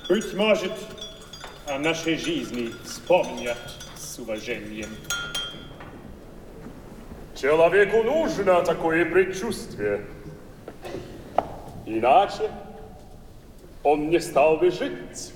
Быть может, о нашей жизни вспомнят с уважением. Человеку нужно такое предчувствие. Иначе он не стал бы жить.